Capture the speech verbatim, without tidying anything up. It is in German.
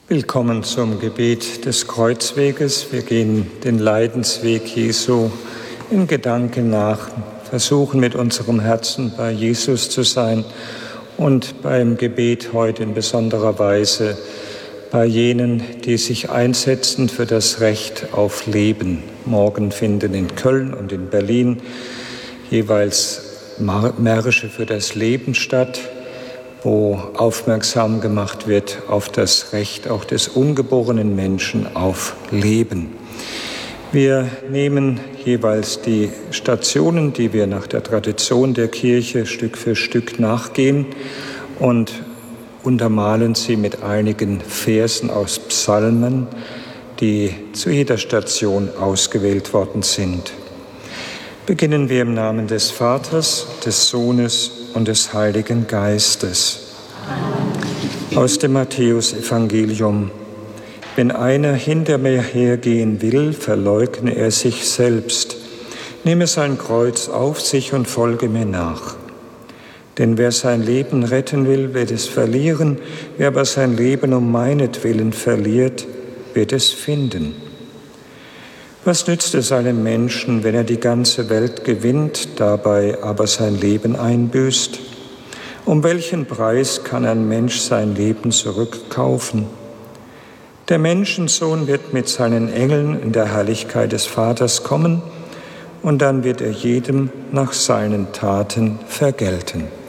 Willkommen zum Gebet des Kreuzweges. Wir gehen den Leidensweg Jesu in Gedanken nach, versuchen mit unserem Herzen bei Jesus zu sein und beim Gebet heute in besonderer Weise bei jenen, die sich einsetzen für das Recht auf Leben. Morgen finden in Köln und in Berlin jeweils Märsche für das Leben statt, wo aufmerksam gemacht wird auf das Recht auch des ungeborenen Menschen auf Leben. Wir nehmen jeweils die Stationen, die wir nach der Tradition der Kirche Stück für Stück nachgehen und untermalen sie mit einigen Versen aus Psalmen, die zu jeder Station ausgewählt worden sind. Beginnen wir im Namen des Vaters, des Sohnes und des Heiligen Geistes. Aus dem Matthäusevangelium. Wenn einer hinter mir hergehen will, verleugne er sich selbst, nehme sein Kreuz auf sich und folge mir nach. Denn wer sein Leben retten will, wird es verlieren, wer aber sein Leben um meinetwillen verliert, wird es finden. Was nützt es einem Menschen, wenn er die ganze Welt gewinnt, dabei aber sein Leben einbüßt? Um welchen Preis kann ein Mensch sein Leben zurückkaufen? Der Menschensohn wird mit seinen Engeln in der Herrlichkeit des Vaters kommen, und dann wird er jedem nach seinen Taten vergelten.